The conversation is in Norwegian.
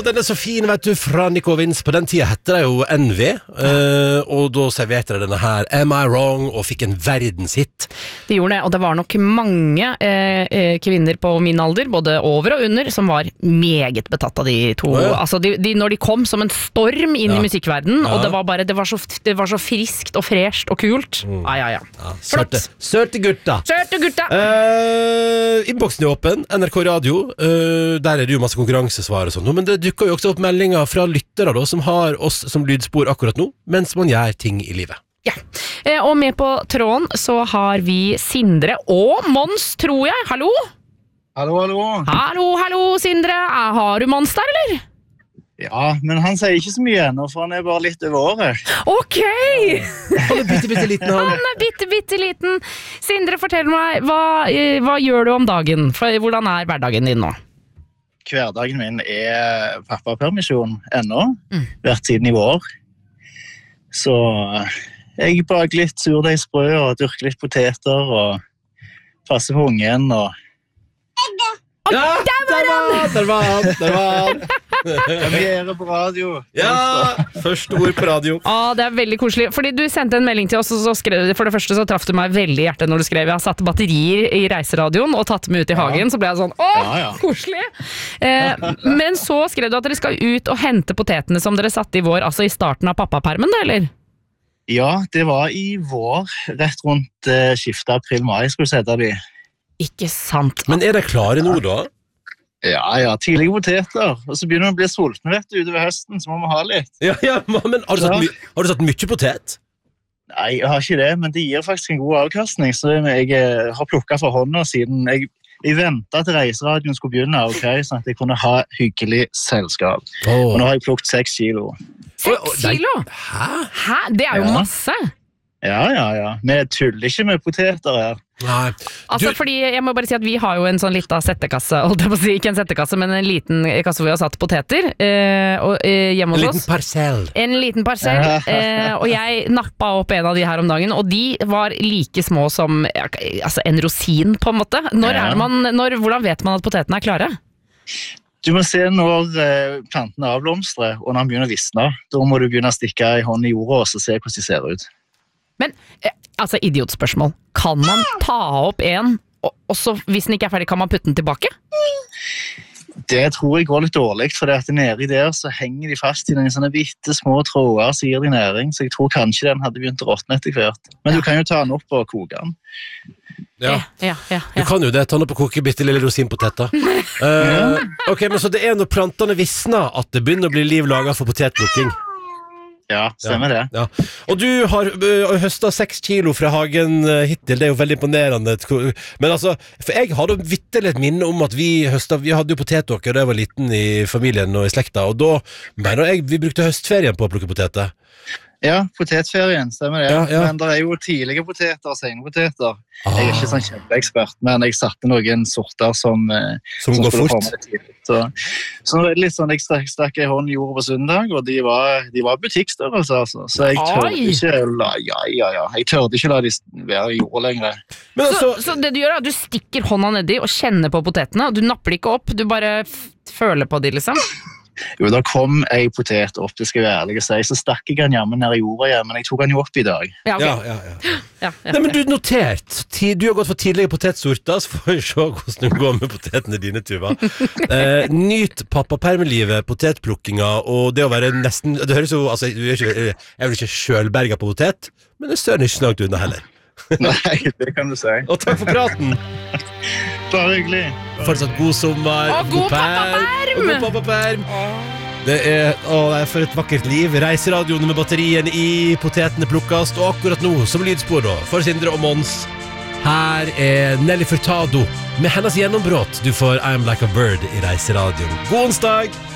den så fin, vet du, fra Nico Vince. På den tiden hette det jo NV, og da serverte det denne her Am I Wrong, og fikk en verdenshit. De gjorde det, og det var nok mange kvinner på min alder, både over og under, som var meget betatt av de to. Altså, når de kom som en storm inn i musikkverdenen, og det var så friskt og fresht og kult. Ja. Søte gutta. Innboksen er åpen, NRK Radio. Der er det jo masse konkurransesvar og sånn. Men det dukker jo også opp meldinger fra lyttere da, som har oss som lydspor akkurat nå, mens man gjør ting i livet. Ja, og med på tråden så har vi Sindre og Mons, tror jeg. Hallo? Hallo, Sindre. Har du Mons der, eller? Ja, men han sier ikke så mye ennå, for han er bare litt over året. Ok! Han er bitte liten, han. Han er bitte liten. Sindre, fortell meg, hva gjør du om dagen? Hvordan er hverdagen din nå? Hverdagen min er pappapermisjon ennå, hvert siden i vår. Så jeg baker litt surdeigsbrød og dyrker litt poteter og passer på ungen og... Ja, der var han. Premiere på radio. Ja, første ord på radio. Det er veldig koselig. Fordi du sendte en melding til oss, og så skrev du, for det første så traff du meg veldig i hjertet når du skrev, jeg har satt batterier i reiseradioen og tatt meg ut i hagen, så ble jeg sånn, koselig. Men så skrev du at dere skal ut og hente potetene som dere satte i vår, altså i starten av pappapermen da, eller? Ja, det var i vår, rett rundt skiftet april-mai, skulle du sette de. Ikke sant. Men er det klare nå da? Ja, tidlige poteter. Og så begynner det å bli sulten, vet du, utover høsten, så må vi ha litt. Ja, men har du satt mye potet? Nei, jeg har ikke det, men det gir faktisk en god avkastning, så jeg har plukket for hånda siden jeg ventet til reiseradioen skulle begynne, sånn at jeg kunne ha hyggelig selskap. Og nå har jeg plukket 6 kilo. 6 kilo? Hæ? Det er jo masse. Ja. Vi tuller ikke med poteter her. Nei. Altså, fordi jeg må bare si at vi har jo en sånn liten setekasse, holdt jeg på å si, ikke en setekasse, men en liten kasse hvor vi har satt poteter hjemme hos oss. En liten parsell. Og jeg nappet opp en av de her om dagen, og de var like små som en rosin, på en måte. Hvordan vet man at potetene er klare? Du må se når plantene avblomstrer, og når de begynner å visne. Da må du begynne å stikke en hånd i jorda og se hvordan de ser ut. Men, idiotspørsmål. Kan man ta opp en, og så, hvis den ikke er ferdig, kan man putte den tilbake? Det tror jeg går litt dårlig, for det at nede der så henger de fast i noen sånne bitte små tråder som gir de næring, så jeg tror kanskje den hadde begynt å råtne etter hvert. Men du kan jo ta den opp og koke den. Ja. Du kan jo det, ta den opp og koke bitte lille rosinpoteter. Ok, men så det er når plantene visner at det begynner å bli liv laget for potetlukking. Ja, stemmer det. Ja. Og du har høstet 6 kilo fra hagen hittil, det er jo veldig imponerende. Men altså, for jeg hadde vitterlig et minne om at vi hadde jo potetåker da jeg var liten i familien og i slekta, og da mener jeg vi brukte høstferien på å plukke poteter. Ja, potetferien, stemmer det. Ja. Men det er jo tidlige poteter og sene poteter. Jeg er ikke sånn kjempeekspert, men jeg satte noen sorter som går fort. Så det er litt sånn, jeg stakk en hånd i jorda på søndag, og de var butikkstørrelse, altså. Så jeg tørde ikke la de være i jorda lenger. Så det du gjør er at du stikker hånda nedi og kjenner på potetene, og du napper de ikke opp, du bare føler på de, liksom? Jo, da kom en potet opp, det skal jeg være ærlig å si, så stakk jeg den jammen ned i jorda igjen, men jeg tok den jo opp i dag. Ja. Nei, men du notert, du har gått for tidlige potetsorter, så får vi se hvordan det går med potetene dine, Tuva. Nyt pappapermelivet, potetplukkinga, og det å være nesten, det høres jo, altså, jeg er vel ikke sjølberget på potet, men det stør ikke så langt unna heller. Nei, det kan du si. Og takk for praten. Bare hyggelig. Fortsatt god sommer. Og god pappaperm. Det er for et vakkert liv. Reiseradioene med batterien i potetene plukkes, og akkurat nå som lydspor da, for Sindre og Mons. Her er Nelly Furtado med hennes gjennombrott. Du får I'm Like a Bird i Reiseradioen. God onsdag!